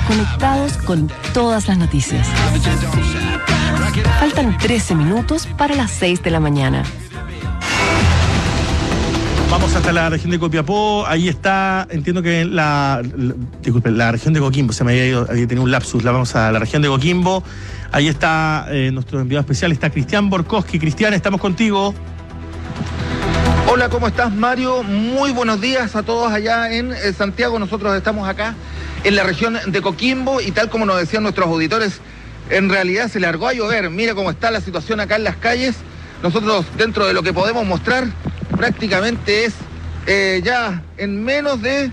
conectados con todas las noticias. Faltan 13 minutos para las 6 de la mañana. Vamos hasta la región de Copiapó. Ahí está, entiendo que la región de Coquimbo, se me había tenido un lapsus. Vamos a la región de Coquimbo. Ahí está nuestro enviado especial, está Cristian Borkowski. Cristian, estamos contigo. Hola, ¿cómo estás, Mario? Muy buenos días a todos allá en Santiago. Nosotros estamos acá en la región de Coquimbo y tal como nos decían nuestros auditores, en realidad se largó a llover. Mira cómo está la situación acá en las calles. Nosotros, dentro de lo que podemos mostrar, prácticamente es ya en menos de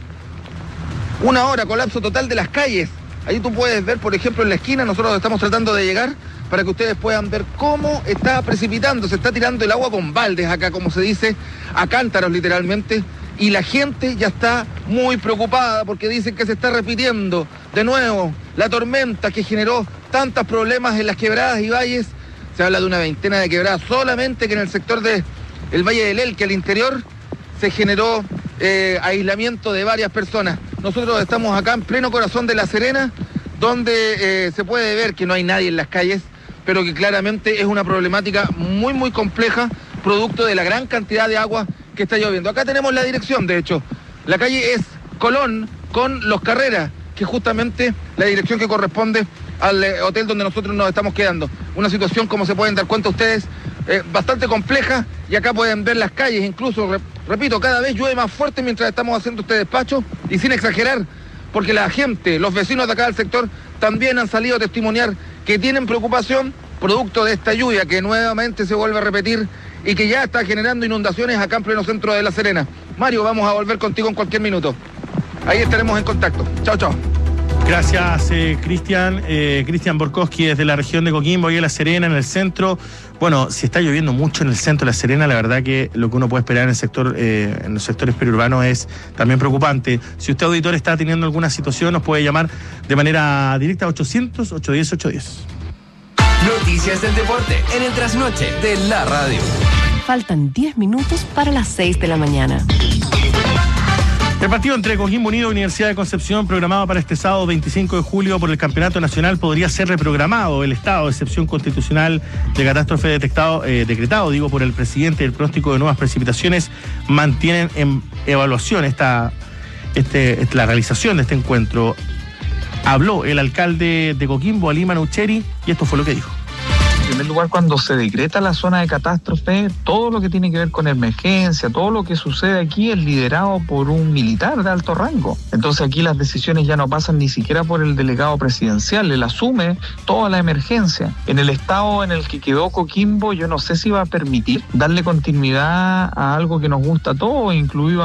una hora colapso total de las calles. Ahí tú puedes ver, por ejemplo, en la esquina, nosotros estamos tratando de llegar para que ustedes puedan ver cómo está precipitando, se está tirando el agua con baldes acá, como se dice, a cántaros literalmente, y la gente ya está muy preocupada porque dicen que se está repitiendo de nuevo la tormenta que generó tantos problemas en las quebradas y valles. Se habla de una veintena de quebradas solamente que en el sector del Valle del Elqui, al interior, se generó aislamiento de varias personas. Nosotros estamos acá en pleno corazón de La Serena, donde se puede ver que no hay nadie en las calles, pero que claramente es una problemática muy, muy compleja, producto de la gran cantidad de agua que está lloviendo. Acá tenemos la dirección, de hecho. La calle es Colón con Los Carreras, que es justamente la dirección que corresponde al hotel donde nosotros nos estamos quedando. Una situación, como se pueden dar cuenta ustedes, bastante compleja, y acá pueden ver las calles, incluso, repito, cada vez llueve más fuerte mientras estamos haciendo este despacho, y sin exagerar, porque la gente, los vecinos de acá del sector, también han salido a testimoniar que tienen preocupación producto de esta lluvia que nuevamente se vuelve a repetir y que ya está generando inundaciones acá en pleno centro de La Serena. Mario, vamos a volver contigo en cualquier minuto. Ahí estaremos en contacto. Chao, chao. Gracias, Cristian. Cristian Borkowski desde la región de Coquimbo y de La Serena, en el centro. Bueno, si está lloviendo mucho en el centro de La Serena, la verdad que lo que uno puede esperar en el sector, en los sectores periurbanos es también preocupante. Si usted, auditor, está teniendo alguna situación, nos puede llamar de manera directa a 800-810-810. Noticias del deporte en el trasnoche de la radio. Faltan 10 minutos para las 6 de la mañana. El partido entre Coquimbo Unido y Universidad de Concepción, programado para este sábado 25 de julio por el Campeonato Nacional, podría ser reprogramado. El estado de excepción constitucional de catástrofe decretado por el presidente. El pronóstico de nuevas precipitaciones mantienen en evaluación la realización de este encuentro. Habló el alcalde de Coquimbo, Ali Manucheri, y esto fue lo que dijo. En primer lugar, cuando se decreta la zona de catástrofe, todo lo que tiene que ver con emergencia, todo lo que sucede aquí es liderado por un militar de alto rango. Entonces aquí las decisiones ya no pasan ni siquiera por el delegado presidencial, él asume toda la emergencia. En el estado en el que quedó Coquimbo, yo no sé si va a permitir darle continuidad a algo que nos gusta a todos, incluido